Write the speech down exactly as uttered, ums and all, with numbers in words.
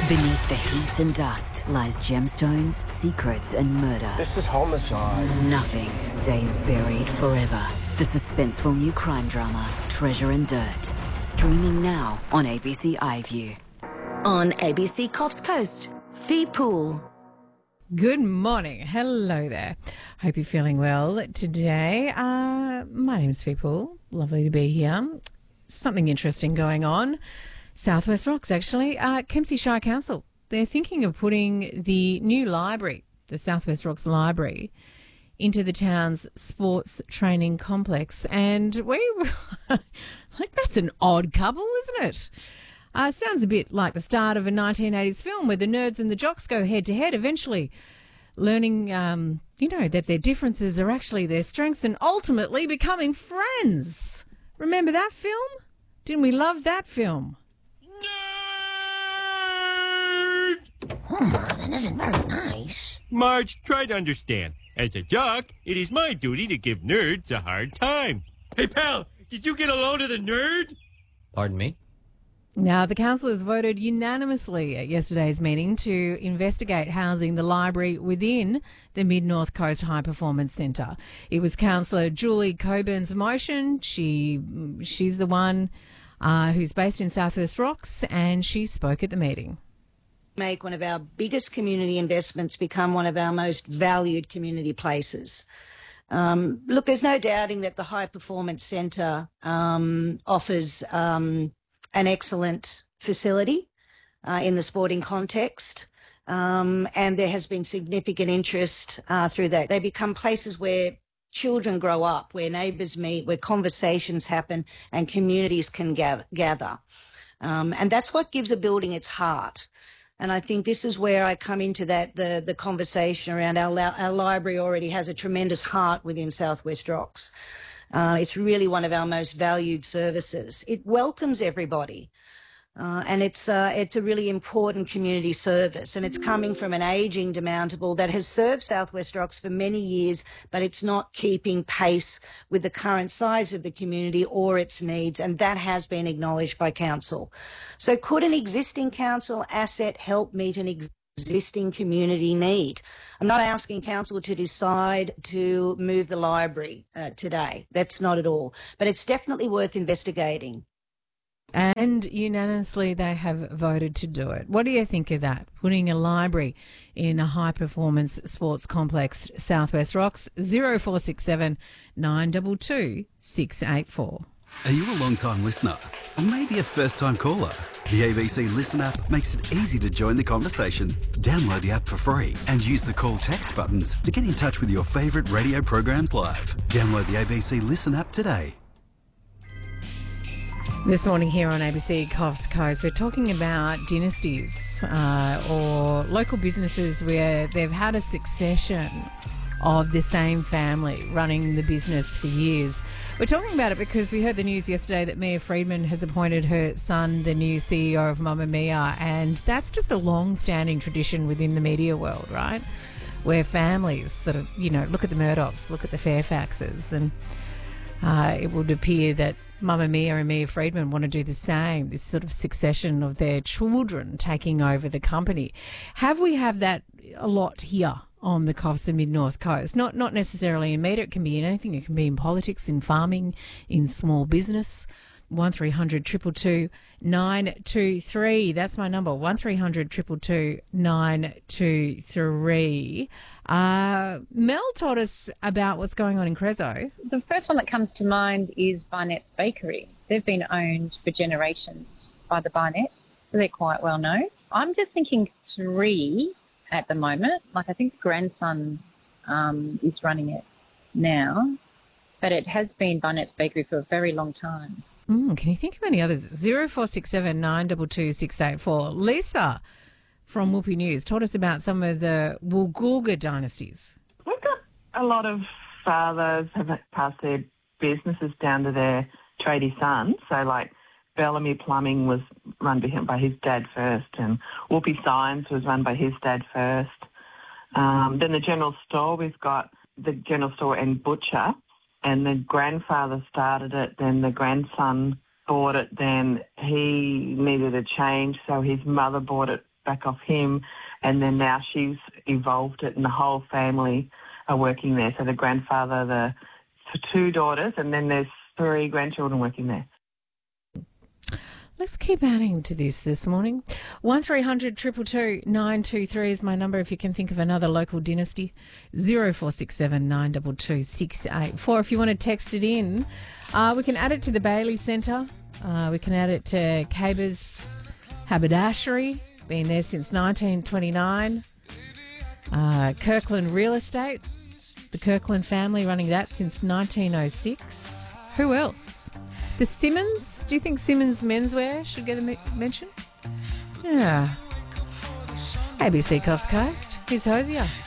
Beneath the heat and dust lies gemstones, secrets and murder. This is homicide. Nothing stays buried forever. The suspenseful new crime drama, Treasure and Dirt. Streaming now on A B C iView. On A B C Coffs Coast, Fee Pool. Good morning. Hello there. Hope you're feeling well today. Uh, my name's Fee Pool. Lovely to be here. Something interesting going on. Southwest Rocks, actually. Uh, Kempsey Shire Council, they're thinking of putting the new library, the Southwest Rocks Library, into the town's sports training complex. And we, like, that's an odd couple, isn't it? Uh, sounds a bit like the start of a nineteen eighties film where the nerds and the jocks go head-to-head, eventually learning, um, you know, that their differences are actually their strengths and ultimately becoming friends. Remember that film? Didn't we love that film? Homer, that isn't very nice. Marge, try to understand. As a jock, it is my duty to give nerds a hard time. Hey, pal, did you get a load of the nerd? Pardon me? Now, the councillors voted unanimously at yesterday's meeting to investigate housing the library within the Mid-North Coast High Performance Centre. It was Councillor Julie Coburn's motion. She, she's the one uh, who's based in Southwest Rocks, and she spoke at the meeting. Make one of our biggest community investments become one of our most valued community places. Um, look, there's no doubting that the High Performance Centre um, offers um, an excellent facility uh, in the sporting context, um, and there has been significant interest uh, through that. They become places where children grow up, where neighbours meet, where conversations happen and communities can ga- gather. Um, and that's what gives a building its heart. And I think this is where I come into that, the, the conversation around our, our library already has a tremendous heart within Southwest Rocks. Uh, it's really one of our most valued services. It welcomes everybody. Uh, and it's uh, it's a really important community service, and it's coming from an ageing demountable that has served Southwest Rocks for many years, but it's not keeping pace with the current size of the community or its needs, and that has been acknowledged by Council. So could an existing council asset help meet an ex- existing community need? I'm not asking Council to decide to move the library uh, today. That's not at all, but it's definitely worth investigating. And unanimously they have voted to do it. What do you think of that? Putting a library in a high-performance sports complex, Southwest Rocks, zero four six seven nine two two six eight four. Are you a long-time listener? Or maybe a first-time caller? The A B C Listen app makes it easy to join the conversation. Download the app for free and use the call text buttons to get in touch with your favourite radio programs live. Download the A B C Listen app today. This morning here on A B C Coffs Coast, we're talking about dynasties uh, or local businesses where they've had a succession of the same family running the business for years. We're talking about it because we heard the news yesterday that Mia Freedman has appointed her son the new C E O of Mamamia, and that's just a long-standing tradition within the media world, right? Where families sort of, you know, look at the Murdochs, look at the Fairfaxes, and Uh, it would appear that Mamamia and Mia Freedman want to do the same, this sort of succession of their children taking over the company. Have we have that a lot here on the Coffs and Mid-North Coast? Not not necessarily in media, it can be in anything. It can be in politics, in farming, in small business. one three hundred two two two nine two three. That's my number, one three hundred two two two nine two three. Uh, Mel told us about what's going on in Crezo. The first one that comes to mind is Barnett's Bakery. They've been owned for generations by the Barnetts, so they're quite well known. I'm just thinking three at the moment. Like, I think the grandson um, is running it now, but it has been Barnett's Bakery for a very long time. Mm, can you think of any others? zero four six seven nine two two six eight four. Lisa from Whoopi News told us about some of the Woolgoolga dynasties. We've got a lot of fathers have passed their businesses down to their tradie sons. So, like, Bellamy Plumbing was run by him, by his dad first, and Whoopi Signs was run by his dad first. Um, then the general store, we've got the general store and butcher, and the grandfather started it, then the grandson bought it, then he needed a change, so his mother bought it back off him, and then now she's evolved it, and the whole family are working there. So the grandfather, the, the two daughters, and then there's three grandchildren working there. Let's keep adding to this this morning. one three hundred two two two nine two three is my number if you can think of another local dynasty. zero four six seven nine two two six eight four if you want to text it in. Uh, we can add it to the Bailey Centre. Uh, we can add it to Cabers Haberdashery, been there since nineteen twenty-nine. Uh, Kirkland Real Estate, the Kirkland family running that since nineteen oh six. Who else? The Simmons. Do you think Simmons Menswear should get a me- mention? Yeah. A B C Coffs Coast. Here's Hosier.